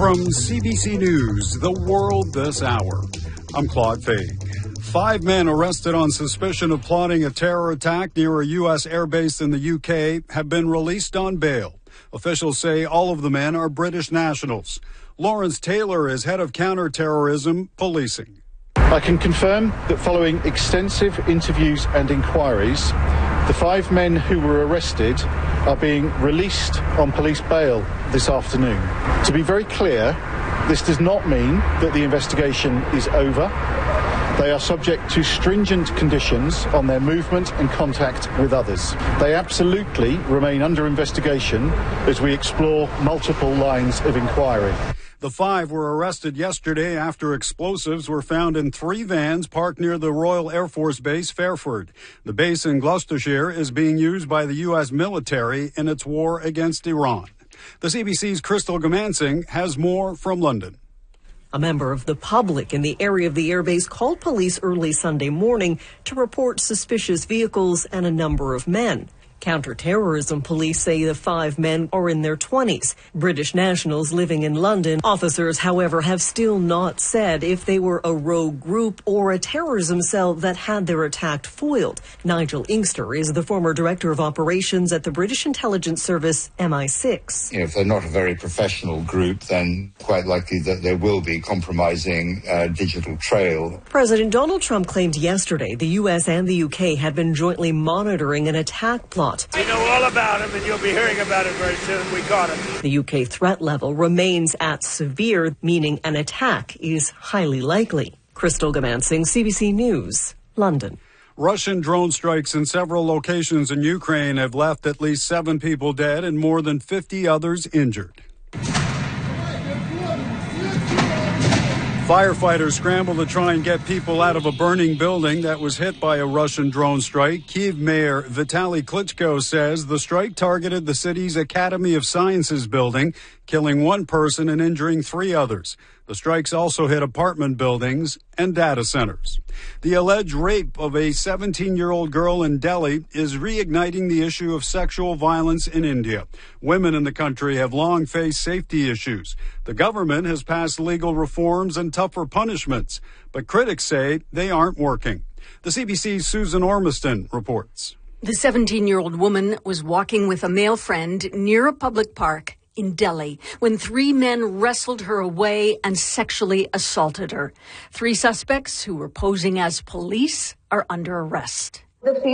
From CBC News, The World This Hour, I'm Claude Faig. 5 men arrested on suspicion of plotting a terror attack near a U.S. airbase in the UK have been released on bail. Officials say all of the men are British nationals. Lawrence Taylor is head of counter-terrorism policing. I can confirm that following extensive interviews and inquiries, the 5 men who were arrested are being released on police bail this afternoon. To be very clear, this does not mean that the investigation is over. They are subject to stringent conditions on their movement and contact with others. They absolutely remain under investigation as we explore multiple lines of inquiry. The 5 were arrested yesterday after explosives were found in 3 vans parked near the Royal Air Force Base, Fairford. The base in Gloucestershire is being used by the U.S. military in its war against Iran. The CBC's Crystal Gamansing has more from London. A member of the public in the area of the airbase called police early Sunday morning to report suspicious vehicles and a number of men. Counter-terrorism police say the 5 men are in their 20s, British nationals living in London. Officers, however, have still not said if they were a rogue group or a terrorism cell that had their attack foiled. Nigel Inkster is the former director of operations at the British intelligence service MI6. If they're not a very professional group, then quite likely that there will be compromising digital trail. President Donald Trump claimed yesterday the U.S. and the UK had been jointly monitoring an attack plot. We know all about him, and you'll be hearing about it very soon. We got him. The UK threat level remains at severe, meaning an attack is highly likely. Crystal Gamansing, CBC News, London. Russian drone strikes in several locations in Ukraine have left at least 7 people dead and more than 50 others injured. Firefighters scramble to try and get people out of a burning building that was hit by a Russian drone strike. Kyiv Mayor Vitaly Klitschko says the strike targeted the city's Academy of Sciences building, killing 1 person and injuring 3 others. The strikes also hit apartment buildings and data centers. The alleged rape of a 17-year-old girl in Delhi is reigniting the issue of sexual violence in India. Women in the country have long faced safety issues. The government has passed legal reforms and tougher punishments, but critics say they aren't working. The CBC's Susan Ormiston reports. The 17-year-old woman was walking with a male friend near a public park in Delhi when 3 men wrestled her away and sexually assaulted her. 3 suspects who were posing as police are under arrest.